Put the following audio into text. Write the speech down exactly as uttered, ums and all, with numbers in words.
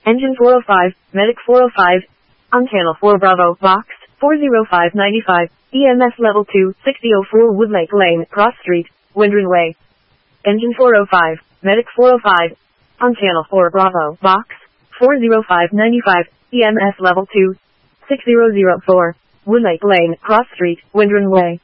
Engine four oh five, Medic four oh five, on channel four Bravo, box, four oh five ninety-five, E M S level two, sixty oh four Woodlake Lane, Cross Street, Windron Way. Engine four oh five, Medic four oh five, on channel four Bravo, box, four oh five ninety-five, E M S level two, six oh oh four, Woodlake Lane, Cross Street, Windron Way.